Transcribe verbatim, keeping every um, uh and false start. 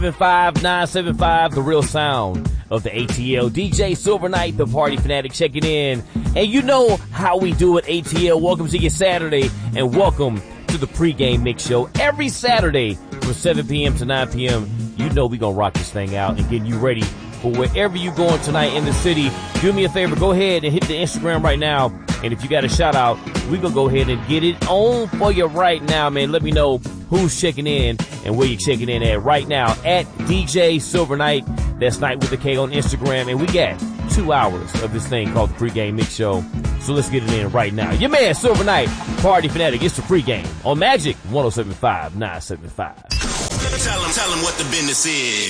seven five nine seven five, the real sound of the A T L. D J Silver Knight, the party fanatic, checking in. And you know how we do it, A T L. Welcome to your Saturday, and welcome to the pregame mix show. Every Saturday from seven p.m. to nine p.m., you know we gonna rock this thing out and getting you ready for wherever you going tonight in the city. Do me a favor, go ahead and hit the Instagram right now. And if you got a shout out, we gonna go ahead and get it on for you right now, man. Let me know who's checking in and where you're checking in at right now at D J Silver Knight. That's Night with a K on Instagram. And we got two hours of this thing called the pregame mix show. So let's get it in right now. Your man Silver Knight, party fanatic. It's the pregame on Magic one oh seven point five, nine seventy-five. Tell them, tell them what the business is.